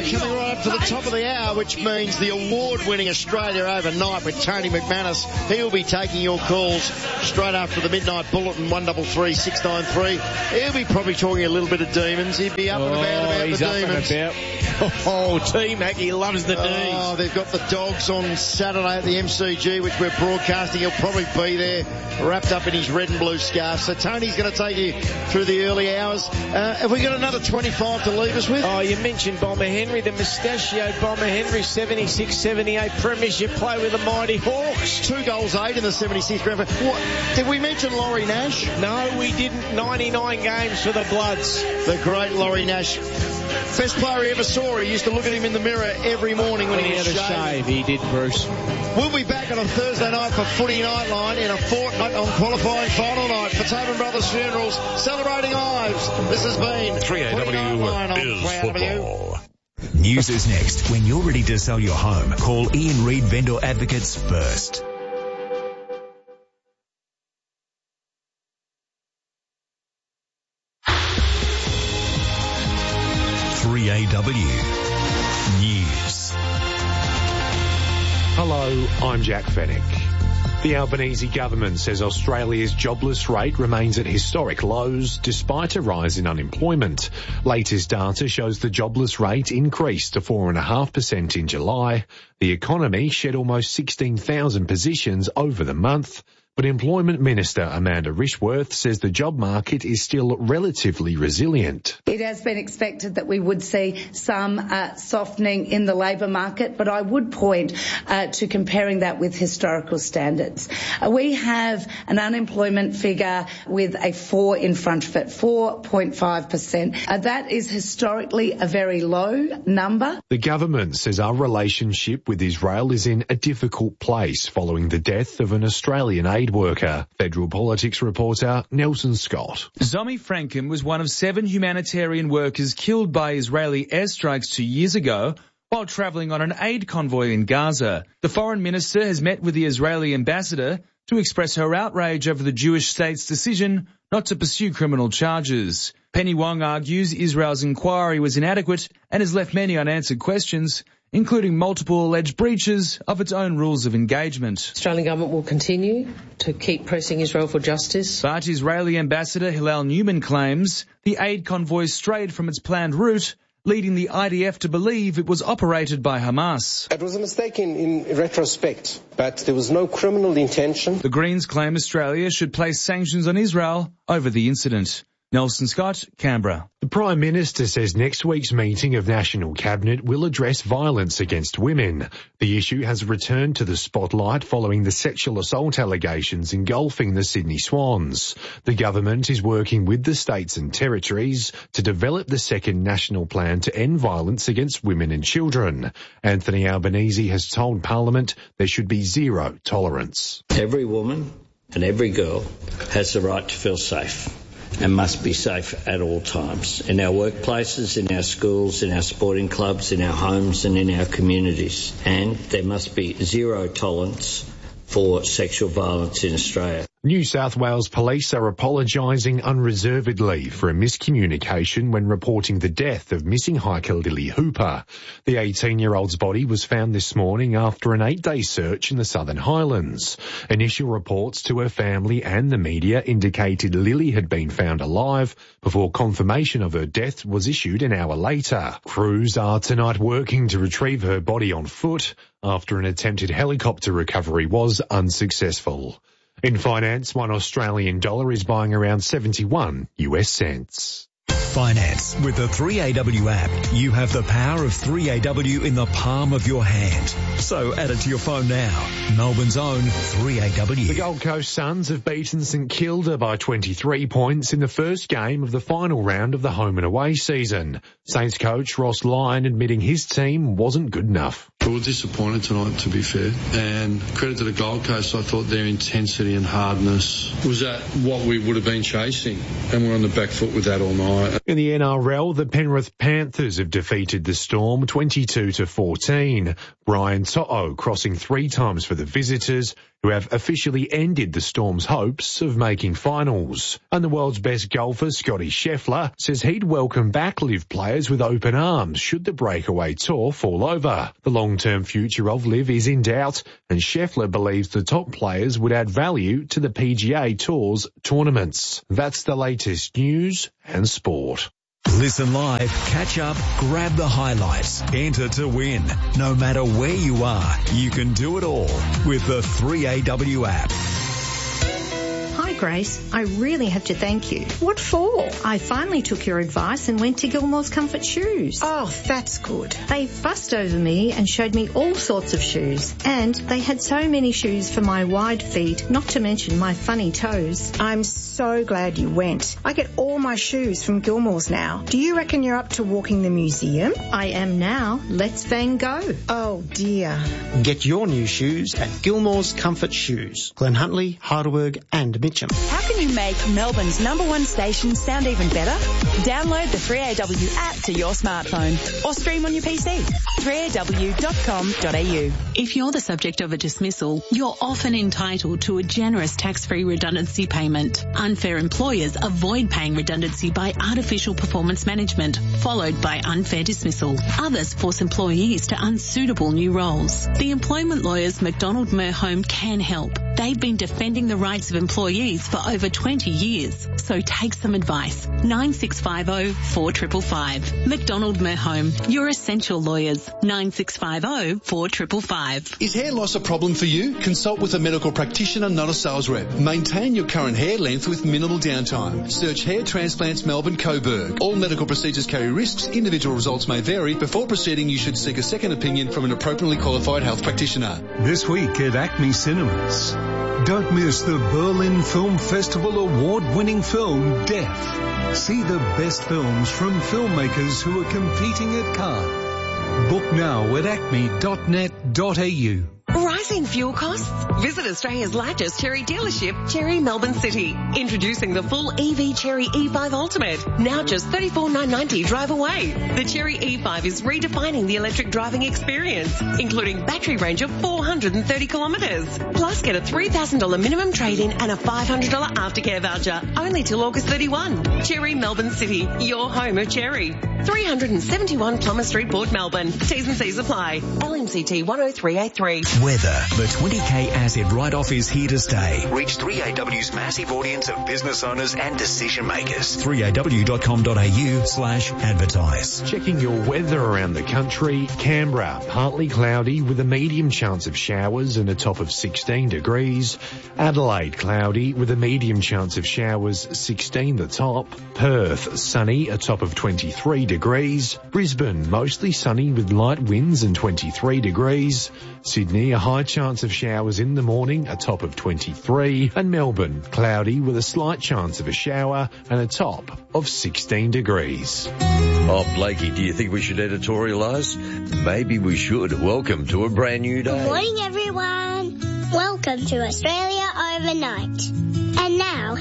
coming right up to the top of the hour, which means the award-winning Australia Overnight with Tony McManus. He'll be taking your calls straight after the Midnight Bulletin, 133 693. He'll be probably talking a little bit of demons. He'd be up and about he's the up demons. And about. Oh, T-Mac, he loves the D's. Oh, they've got the Dogs on Saturday at the MCG, which we're broadcasting. He'll probably be there wrapped up in his red and blue scarf. So Tony's going to take you through the early hours. Have we got another 25 to leave us with? Oh, you mentioned Bomber Henry, the mustachioed Bomber Henry, 76-78 premiership play with the Mighty Hawks. 2 goals, 8 in the 76 grand final. What, did we mention Laurie Nash? No, we didn't. 99 games for the Bloods. The great Laurie Nash. Best player he ever saw. He used to look at him in the mirror every morning when he had a shave. He did, Bruce. We'll be back on a Thursday night for Footy Nightline in a fortnight on qualifying final night for Tobin Brothers Funerals, celebrating lives. This has been 3AW is football. News is next. When you're ready to sell your home, call Ian Reid Vendor Advocates first. AW News. Hello, I'm Jack Fennick. The Albanese government says Australia's jobless rate remains at historic lows despite a rise in unemployment. Latest data shows the jobless rate increased to 4.5% in July. The economy shed almost 16,000 positions over the month. But Employment Minister Amanda Rishworth says the job market is still relatively resilient. It has been expected that we would see some softening in the labour market, but I would point to comparing that with historical standards. We have an unemployment figure with a 4 in front of it, 4.5%. That is historically a very low number. The government says our relationship with Israel is in a difficult place following the death of an Australian aid worker. Federal Politics reporter Nelson Scott. Zomi Franken was one of 7 humanitarian workers killed by Israeli airstrikes 2 years ago while travelling on an aid convoy in Gaza. The foreign minister has met with the Israeli ambassador to express her outrage over the Jewish state's decision not to pursue criminal charges. Penny Wong argues Israel's inquiry was inadequate and has left many unanswered questions, including multiple alleged breaches of its own rules of engagement. Australian government will continue to keep pressing Israel for justice. But Israeli Ambassador Hillel Newman claims the aid convoy strayed from its planned route, leading the IDF to believe it was operated by Hamas. It was a mistake in retrospect, but there was no criminal intention. The Greens claim Australia should place sanctions on Israel over the incident. Nelson Scott, Canberra. The Prime Minister says next week's meeting of National Cabinet will address violence against women. The issue has returned to the spotlight following the sexual assault allegations engulfing the Sydney Swans. The government is working with the states and territories to develop the second national plan to end violence against women and children. Anthony Albanese has told Parliament there should be zero tolerance. Every woman and every girl has the right to feel safe and must be safe at all times, in our workplaces, in our schools, in our sporting clubs, in our homes and in our communities. And there must be zero tolerance for sexual violence in Australia. New South Wales Police are apologising unreservedly for a miscommunication when reporting the death of missing hiker Lily Hooper. The 18-year-old's body was found this morning after an 8-day search in the Southern Highlands. Initial reports to her family and the media indicated Lily had been found alive before confirmation of her death was issued an hour later. Crews are tonight working to retrieve her body on foot after an attempted helicopter recovery was unsuccessful. In finance, $1 Australian dollar is buying around 71 US cents. Finance. With the 3AW app, you have the power of 3AW in the palm of your hand. So add it to your phone now. Melbourne's own 3AW. The Gold Coast Suns have beaten St Kilda by 23 points in the first game of the final round of the home and away season. Saints coach Ross Lyon admitting his team wasn't good enough. We were disappointed tonight, to be fair, and credit to the Gold Coast. I thought their intensity and hardness was at what we would have been chasing, and we're on the back foot with that all night. In the NRL, the Penrith Panthers have defeated the Storm 22-14. Brian To'o crossing 3 times for the visitors, who have officially ended the Storm's hopes of making finals. And the world's best golfer, Scotty Scheffler, says he'd welcome back LIV players with open arms should the breakaway tour fall over. The long-term future of LIV is in doubt, and Scheffler believes the top players would add value to the PGA Tour's tournaments. That's the latest news and sport. Listen live, catch up, grab the highlights, enter to win. No matter where you are, you can do it all with the 3AW app. Hi Grace, I really have to thank you. What for? I finally took your advice and went to Gilmore's Comfort Shoes. Oh, that's good. They fussed over me and showed me all sorts of shoes. And they had so many shoes for my wide feet, not to mention my funny toes. I'm so glad you went. I get all my shoes from Gilmore's now. Do you reckon you're up to walking the museum? I am now. Let's Van Gogh. Oh dear. Get your new shoes at Gilmore's Comfort Shoes, Glen Huntly, Heidelberg and Mitcham. How can you make Melbourne's #1 station sound even better? Download the 3AW app to your smartphone or stream on your PC. 3aw.com.au. If you're the subject of a dismissal, you're often entitled to a generous tax-free redundancy payment. Unfair employers avoid paying redundancy by artificial performance management, followed by unfair dismissal. Others force employees to unsuitable new roles. The employment lawyers McDonald Merhome can help. They've been defending the rights of employees for over 20 years. So take some advice. 9650 4555. McDonald Merhome, your essential lawyers. 9650 4555. Is hair loss a problem for you? Consult with a medical practitioner, not a sales rep. Maintain your current hair length with minimal downtime. Search Hair Transplants Melbourne Coburg. All medical procedures carry risks. Individual results may vary. Before proceeding, you should seek a second opinion from an appropriately qualified health practitioner. This week at Acme Cinemas, don't miss the Berlin Film Festival award-winning film Death. See the best films from filmmakers who are competing at Cannes. Book now at acme.net.au. Rising fuel costs? Visit Australia's largest Chery dealership, Chery Melbourne City. Introducing the full EV Chery E5 Ultimate. Now just $34,990 drive away. The Chery E5 is redefining the electric driving experience, including battery range of 430 kilometres. Plus get a $3,000 minimum trade-in and a $500 aftercare voucher. Only till August 31. Chery Melbourne City, your home of Chery. 371 Plummer Street, Port Melbourne. T's and C's apply. LMCT 10383. Weather. The 20K asset write-off is here to stay. Reach 3AW's massive audience of business owners and decision makers. 3aw.com.au/advertise. Checking your weather around the country. Canberra, partly cloudy with a medium chance of showers and a top of 16 degrees. Adelaide, cloudy with a medium chance of showers, 16 the top. Perth, sunny, a top of 23 degrees. Brisbane, mostly sunny with light winds and 23 degrees. Sydney, a high chance of showers in the morning, a top of 23. And Melbourne, cloudy with a slight chance of a shower and a top of 16 degrees. Oh, Blakey, do you think we should editorialise? Maybe we should. Welcome to a brand new day. Good morning, everyone. Welcome to Australia Overnight. And now,